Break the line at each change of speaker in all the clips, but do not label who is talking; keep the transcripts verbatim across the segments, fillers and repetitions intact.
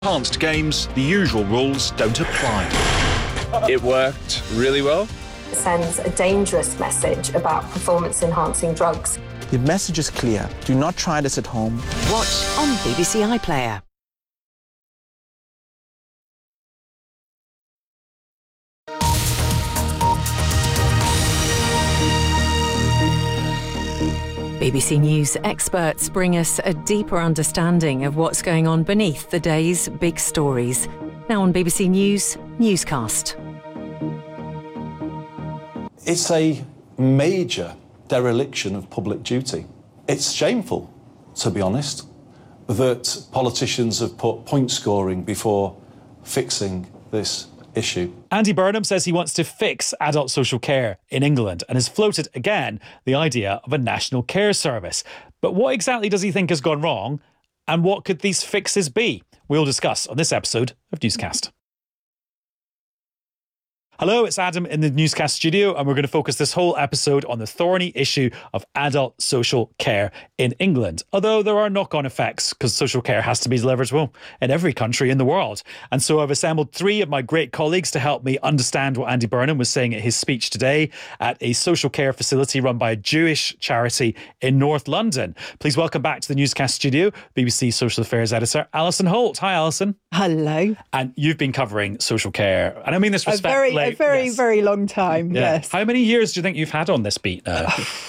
Enhanced games, the usual rules don't apply.
It worked really well.
It sends a dangerous message about performance-enhancing drugs.
The message is clear. Do not try this at home.
Watch on B B C iPlayer. B B C News experts bring us a deeper understanding of what's going on beneath the day's big stories. Now on B B C News, Newscast.
It's a major dereliction of public duty. It's shameful, to be honest, that politicians have put point scoring before fixing this issue.
Andy Burnham says he wants to fix adult social care in England and has floated again the idea of a national care service. But what exactly does he think has gone wrong, and what could these fixes be? We'll discuss on this episode of Newscast. Hello, it's Adam in the Newscast studio, and we're going to focus this whole episode on the thorny issue of adult social care in England. Although there are knock-on effects, because social care has to be delivered, well, in every country in the world. And so I've assembled three of my great colleagues to help me understand what Andy Burnham was saying at his speech today at a social care facility run by a Jewish charity in North London. Please welcome back to the Newscast studio, B B C Social Affairs Editor, Alison Holt. Hi, Alison.
Hello.
And you've been covering social care, and I mean this respectfully.
A very,
yes.
very long time,
yeah.
yes.
How many years do you think you've had on this beat now?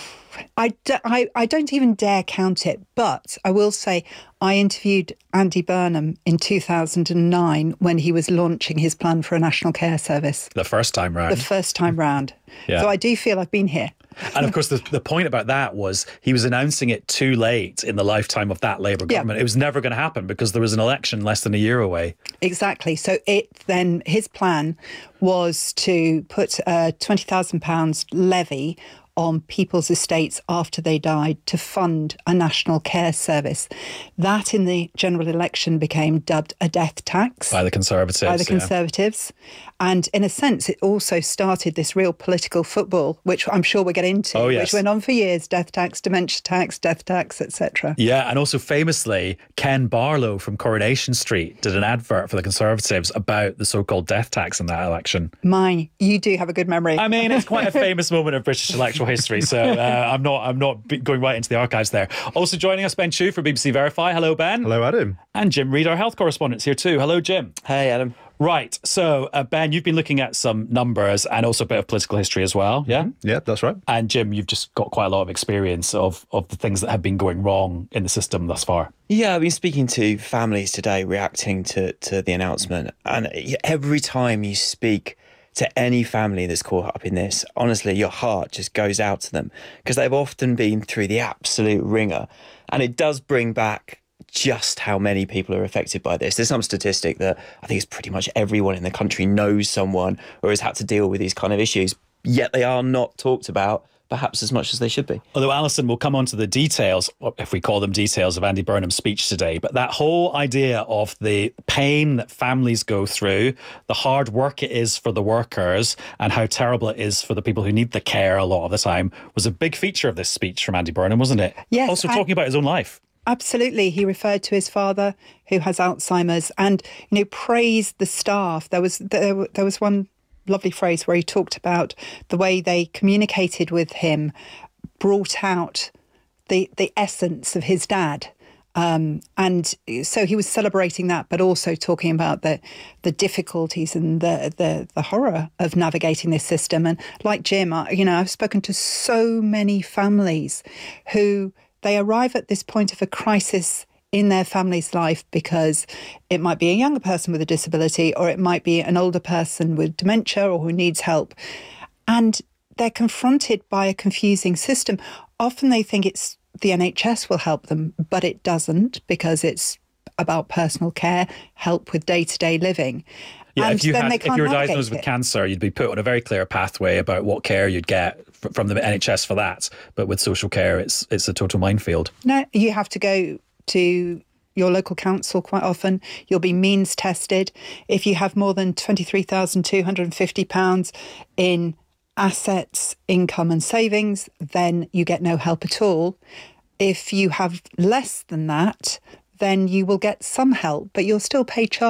I, d- I, I don't even dare count it, but I will say I interviewed Andy Burnham in two thousand nine when he was launching his plan for a national care service.
The first time round.
The first time round.
Yeah.
So I do feel I've been here.
And of course, the, the point about that was he was announcing it too late in the lifetime of that Labour government. Yeah. It was never going to happen because there was an election less than a year away.
Exactly. So it then his plan was to put a twenty thousand pounds levy on people's estates after they died to fund a national care service. That in the general election became dubbed a death tax.
By the Conservatives.
By the
yeah.
Conservatives. And in a sense, it also started this real political football, which I'm sure we'll get into,
oh, yes.
which went on for years, death tax, dementia tax, death tax, et cetera.
Yeah, and also famously, Ken Barlow from Coronation Street did an advert for the Conservatives about the so-called death tax in that election.
Mine, you do have a good memory.
I mean, it's quite a famous moment of British electoral history, so uh, I'm not I'm not going right into the archives there. Also joining us, Ben Chew from B B C Verify. Hello, Ben.
Hello, Adam.
And Jim Reid, our health correspondent's here too. Hello, Jim.
Hey, Adam.
Right, so uh, Ben, you've been looking at some numbers and also a bit of political history as well, yeah?
Mm-hmm. Yeah, that's right.
And Jim, you've just got quite a lot of experience of, of the things that have been going wrong in the system thus far.
Yeah, I've been speaking to families today reacting to, to the announcement, and every time you speak to any family that's caught up in this, honestly, your heart just goes out to them because they've often been through the absolute ringer, and it does bring back just how many people are affected by this. There's some statistic that I think it's pretty much everyone in the country knows someone or has had to deal with these kind of issues, yet they are not talked about perhaps as much as they should be.
Although, Alison, will come on to the details, if we call them details, of Andy Burnham's speech today, but that whole idea of the pain that families go through, the hard work it is for the workers, and how terrible it is for the people who need the care a lot of the time, was a big feature of this speech from Andy Burnham, wasn't it?
Yes.
Also talking I- about his own life.
Absolutely. He referred to his father who has Alzheimer's and, you know, praised the staff. There was there, there was one lovely phrase where he talked about the way they communicated with him, brought out the the essence of his dad. Um, and so he was celebrating that, but also talking about the the difficulties and the, the the horror of navigating this system. And like Jim, I, you know, I've spoken to so many families who they arrive at this point of a crisis in their family's life because it might be a younger person with a disability, or it might be an older person with dementia or who needs help. And they're confronted by a confusing system. Often they think it's the N H S will help them, but it doesn't, because it's about personal care, help with day-to-day living.
Yeah,
and
if you,
then
had,
they
if
can't
you were
navigate
diagnosed with
it.
cancer, you'd be put on a very clear pathway about what care you'd get f- from the N H S for that. But with social care, it's it's a total minefield.
No, you have to go to your local council quite often. You'll be means tested. If you have more than twenty-three thousand two hundred fifty pounds in assets, income and savings, then you get no help at all. If you have less than that, then you will get some help, but you'll still pay charge.